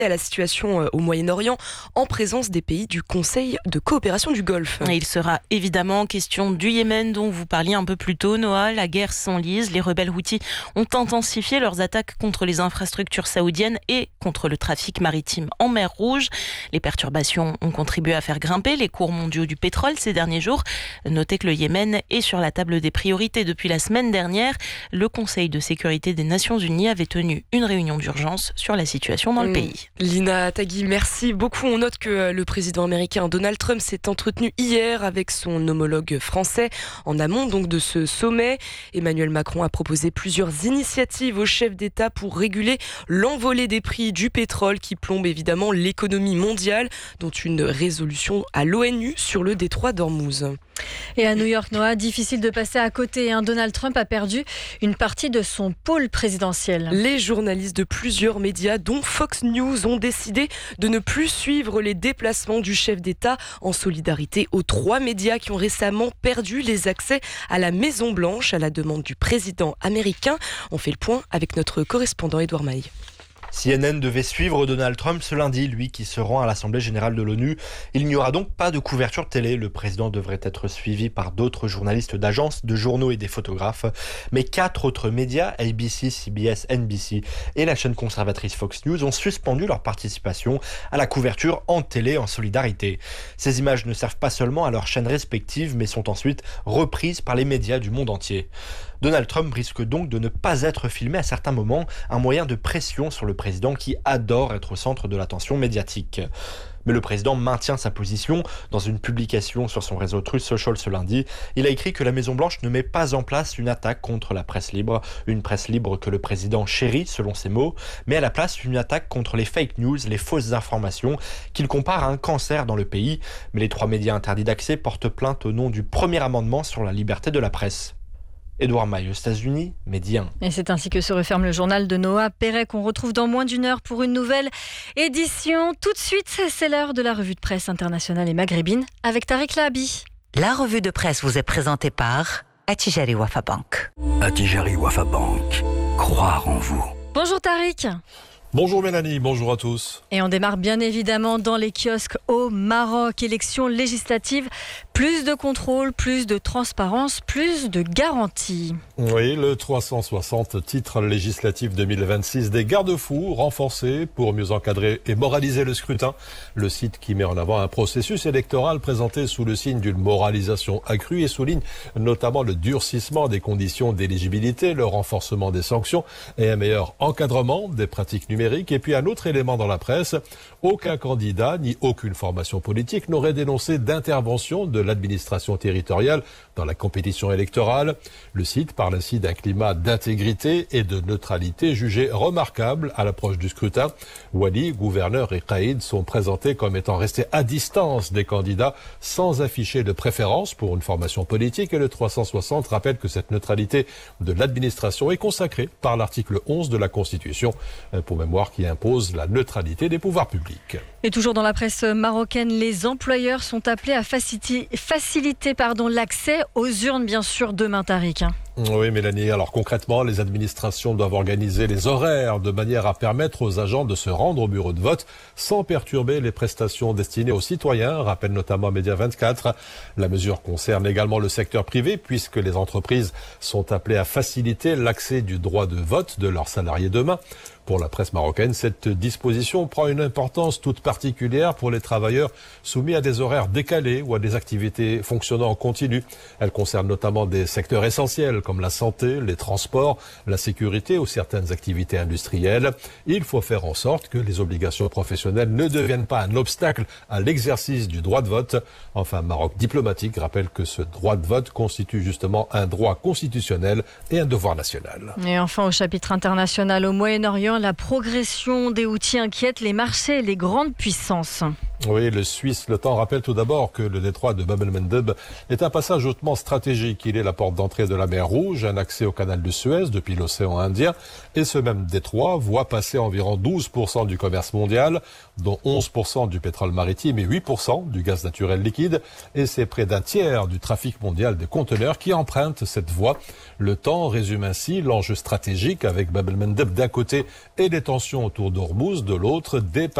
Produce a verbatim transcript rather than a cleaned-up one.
à la situation au Moyen-Orient en présence des pays du Conseil de coopération du Golfe. Et il sera évidemment question du Yémen dont vous parliez un peu plus tôt, Noah. La guerre s'enlise. Les rebelles houthis ont intensifié leurs attaques contre les infrastructures saoudiennes et contre le trafic maritime en mer Rouge. Les perturbations ont contribué à faire grimper les cours mondiaux du pétrole ces derniers jours. Notez que le Yémen est sur la table des priorités depuis la semaine dernière. Le Conseil de sécurité des Nations Unies avait tenu une réunion d'urgence sur la situation dans le mmh. pays. Lina Tagui, merci beaucoup. On note que le président américain Donald Trump s'est entretenu hier avec son homologue français en amont donc de ce sommet. Emmanuel Macron a proposé plusieurs initiatives aux chefs d'État pour réguler l'envolée des prix du pétrole qui plombe évidemment l'économie mondiale, dont une résolution à l'ONU sur le détroit d'Ormuz. Et à New York, Noah, difficile de passer à côté. Hein. Donald Trump a perdu une partie de son pôle présidentiel. Les journalistes de plusieurs médias, dont Fox News, ont décidé de ne plus suivre les déplacements du chef d'État en solidarité aux trois médias qui ont récemment perdu les accès à la Maison-Blanche à la demande du président américain. On fait le point avec notre correspondant Edouard Maille. C N N devait suivre Donald Trump ce lundi, lui qui se rend à l'Assemblée générale de l'ONU. Il n'y aura donc pas de couverture télé. Le président devrait être suivi par d'autres journalistes d'agences, de journaux et des photographes. Mais quatre autres médias, A B C, C B S, N B C et la chaîne conservatrice Fox News, ont suspendu leur participation à la couverture en télé en solidarité. Ces images ne servent pas seulement à leurs chaînes respectives, mais sont ensuite reprises par les médias du monde entier. Donald Trump risque donc de ne pas être filmé à certains moments, un moyen de pression sur le président qui adore être au centre de l'attention médiatique. Mais le président maintient sa position. Dans une publication sur son réseau Truth Social ce lundi, il a écrit que la Maison-Blanche ne met pas en place une attaque contre la presse libre, une presse libre que le président chérit selon ses mots, mais à la place une attaque contre les fake news, les fausses informations, qu'il compare à un cancer dans le pays. Mais les trois médias interdits d'accès portent plainte au nom du premier amendement sur la liberté de la presse. Edouard Maille, aux États-Unis, Média. Et c'est ainsi que se referme le journal de Noah Perret qu'on retrouve dans moins d'une heure pour une nouvelle édition. Tout de suite, c'est l'heure de la revue de presse internationale et maghrébine avec Tariq Lahabi. La revue de presse vous est présentée par Attijari Wafa Bank. Attijari Wafa Bank, croire en vous. Bonjour Tariq. Bonjour Mélanie, bonjour à tous. Et on démarre bien évidemment dans les kiosques au Maroc. Élections législatives, plus de contrôle, plus de transparence, plus de garanties. Oui, le trois cent soixante titre législatif deux mille vingt-six des garde-fous renforcés pour mieux encadrer et moraliser le scrutin. Le site qui met en avant un processus électoral présenté sous le signe d'une moralisation accrue et souligne notamment le durcissement des conditions d'éligibilité, le renforcement des sanctions et un meilleur encadrement des pratiques numériques. Et puis un autre élément dans la presse, aucun candidat ni aucune formation politique n'aurait dénoncé d'intervention de l'administration territoriale dans la compétition électorale. Le site parle ainsi d'un climat d'intégrité et de neutralité jugé remarquable à l'approche du scrutin. Wali, gouverneur et Qaïd sont présentés comme étant restés à distance des candidats sans afficher de préférence pour une formation politique. Et le trois cent soixante rappelle que cette neutralité de l'administration est consacrée par l'article onze de la Constitution, pour mémoire qui impose la neutralité des pouvoirs publics. Et toujours dans la presse marocaine, les employeurs sont appelés à faciliter, faciliter pardon, l'accès aux urnes, bien sûr, demain, Tariq. Oui, Mélanie. Alors concrètement, les administrations doivent organiser les horaires de manière à permettre aux agents de se rendre au bureau de vote sans perturber les prestations destinées aux citoyens, rappelle notamment Média vingt-quatre. La mesure concerne également le secteur privé puisque les entreprises sont appelées à faciliter l'accès du droit de vote de leurs salariés demain. Pour la presse marocaine, cette disposition prend une importance toute particulière pour les travailleurs soumis à des horaires décalés ou à des activités fonctionnant en continu. Elle concerne notamment des secteurs essentiels comme la santé, les transports, la sécurité ou certaines activités industrielles. Il faut faire en sorte que les obligations professionnelles ne deviennent pas un obstacle à l'exercice du droit de vote. Enfin, Maroc diplomatique rappelle que ce droit de vote constitue justement un droit constitutionnel et un devoir national. Et enfin, au chapitre international, au Moyen-Orient, la progression des Houthis inquiète les marchés et les grandes puissances. Oui, le Suisse Le Temps rappelle tout d'abord que le détroit de Bab el-Mandeb est un passage hautement stratégique. Il est la porte d'entrée de la mer Rouge, un accès au canal de Suez depuis l'océan Indien. Et ce même détroit voit passer environ douze pour cent du commerce mondial, dont onze pour cent du pétrole maritime et huit pour cent du gaz naturel liquide. Et c'est près d'un tiers du trafic mondial de conteneurs qui empruntent cette voie. Le Temps résume ainsi l'enjeu stratégique avec Bab el-Mandeb d'un côté et les tensions autour d'Ormuz de l'autre, des